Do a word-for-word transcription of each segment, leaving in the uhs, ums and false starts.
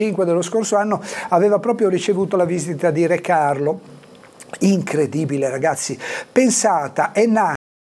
dello scorso anno aveva proprio ricevuto la visita di Re Carlo. Incredibile, ragazzi, pensata, è nata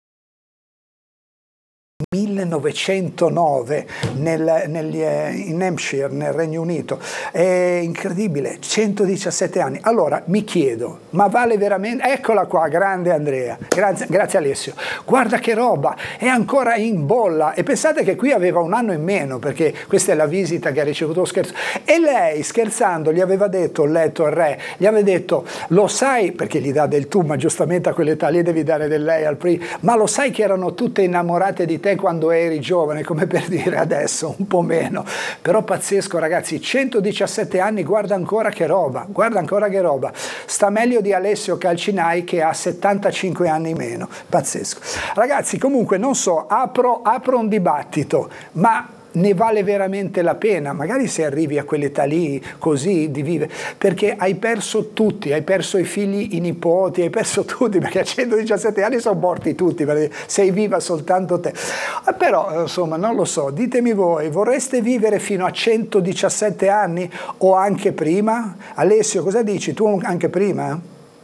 millenovecentonove nel, nel, in Hampshire, nel Regno Unito. È incredibile, centodiciassette anni. Allora mi chiedo, ma vale veramente? Eccola qua, grande Andrea, grazie, grazie Alessio. Guarda che roba, è ancora in bolla, e pensate che qui aveva un anno in meno, perché questa è la visita che ha ricevuto, scherzo. E lei, scherzando, gli aveva detto, ho letto al re, gli aveva detto, lo sai, perché gli dà del tu, ma giustamente a quell'età lì devi dare del lei al primo, ma lo sai che erano tutte innamorate di te quando eri giovane, come per dire adesso un po' meno. Però pazzesco, ragazzi, centodiciassette anni, guarda ancora che roba, guarda ancora che roba, sta meglio di Alessio Calcinai che ha settantacinque anni in meno, pazzesco. Ragazzi, comunque non so, apro, apro un dibattito, ma ne vale veramente la pena? Magari se arrivi a quell'età lì così di vivere, perché hai perso tutti, hai perso i figli, i nipoti, hai perso tutti, perché a centodiciassette anni sono morti tutti, perché sei viva soltanto te. Però insomma non lo so, ditemi voi, vorreste vivere fino a centodiciassette anni o anche prima? Alessio, cosa dici? Tu anche prima?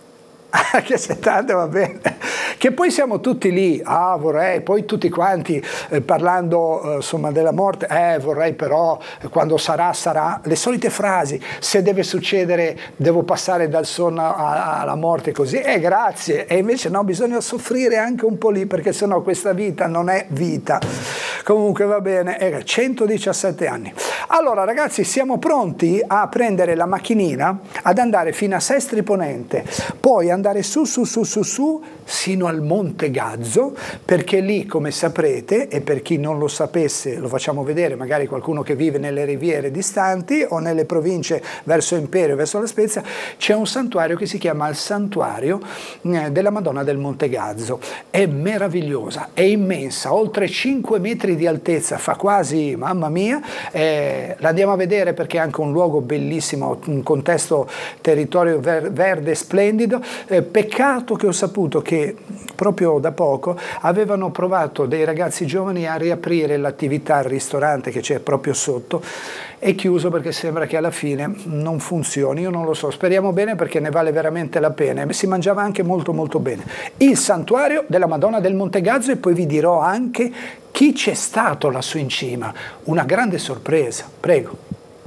Anche settanta va bene, che poi siamo tutti lì, ah vorrei, poi tutti quanti eh, parlando eh, insomma della morte, eh vorrei però quando sarà sarà, le solite frasi, se deve succedere devo passare dal sonno alla morte così, eh grazie, e invece no, bisogna soffrire anche un po' lì, perché sennò questa vita non è vita. Comunque va bene, eh, centodiciassette anni. Allora ragazzi, siamo pronti a prendere la macchinina, ad andare fino a Sestri Ponente, poi andare su su su su su sino al Monte Gazzo, perché lì, come saprete, e per chi non lo sapesse lo facciamo vedere, magari qualcuno che vive nelle riviere distanti o nelle province verso Imperio, verso La Spezia, c'è un santuario che si chiama il Santuario della Madonna del Monte Gazzo. È meravigliosa, è immensa, oltre cinque metri di altezza, fa quasi, mamma mia, eh, la andiamo a vedere perché è anche un luogo bellissimo, un contesto, territorio ver verde splendido. Eh, peccato che ho saputo che proprio da poco avevano provato dei ragazzi giovani a riaprire l'attività al ristorante che c'è proprio sotto, è chiuso perché sembra che alla fine non funzioni, io non lo so, speriamo bene perché ne vale veramente la pena, si mangiava anche molto molto bene. Il santuario della Madonna del Monte Gazzo, e poi vi dirò anche chi c'è stato lassù in cima, una grande sorpresa, prego.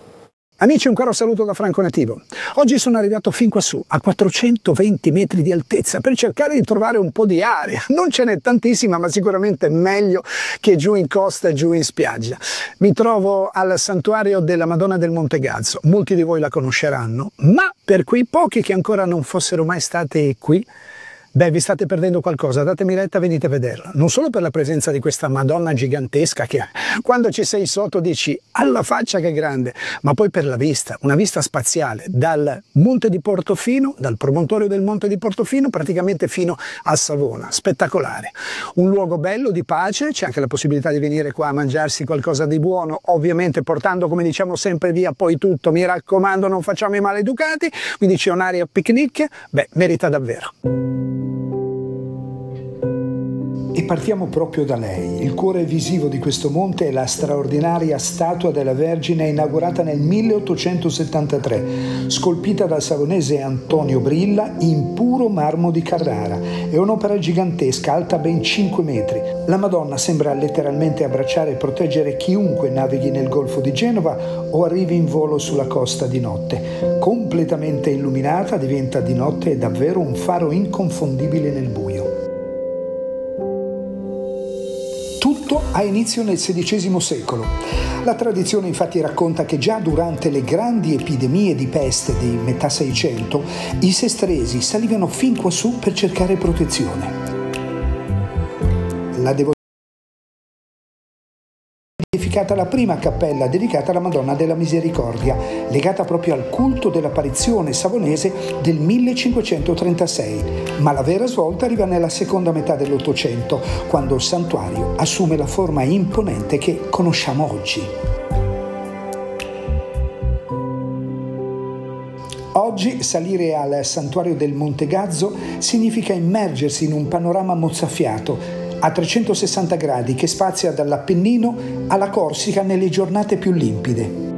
Amici, un caro saluto da Franco Nativo. Oggi sono arrivato fin quassù, a quattrocentoventi metri di altezza, per cercare di trovare un po' di aria. Non ce n'è tantissima, ma sicuramente meglio che giù in costa e giù in spiaggia. Mi trovo al santuario della Madonna del Monte Gazzo. Molti di voi la conosceranno, ma per quei pochi che ancora non fossero mai stati qui, beh, vi state perdendo qualcosa, datemi retta, venite a vederla. Non solo per la presenza di questa Madonna gigantesca che quando ci sei sotto dici alla faccia che è grande, ma poi per la vista, una vista spaziale dal Monte di Portofino, dal promontorio del Monte di Portofino praticamente fino a Savona, spettacolare. Un luogo bello, di pace, c'è anche la possibilità di venire qua a mangiarsi qualcosa di buono, ovviamente portando, come diciamo sempre, via poi tutto, mi raccomando non facciamo i maleducati, quindi c'è un'area picnic, beh, merita davvero. E partiamo proprio da lei. Il cuore visivo di questo monte è la straordinaria statua della Vergine inaugurata nel milleottocentosettantatré, scolpita dal savonese Antonio Brilla in puro marmo di Carrara. È un'opera gigantesca, alta ben cinque metri. La Madonna sembra letteralmente abbracciare e proteggere chiunque navighi nel Golfo di Genova o arrivi in volo sulla costa di notte. Completamente illuminata, diventa di notte davvero un faro inconfondibile nel buio. Tutto ha inizio nel sedicesimo secolo. La tradizione infatti racconta che già durante le grandi epidemie di peste di metà Seicento i sestresi salivano fin quassù per cercare protezione. La devozione è edificata la prima cappella dedicata alla Madonna della Misericordia, legata proprio al culto dell'apparizione savonese del millecinquecentotrentasei, ma la vera svolta arriva nella seconda metà dell'Ottocento, quando il santuario assume la forma imponente che conosciamo oggi. Oggi salire al santuario del Monte Gazzo significa immergersi in un panorama mozzafiato a trecentosessanta gradi che spazia dall'Appennino alla Corsica nelle giornate più limpide.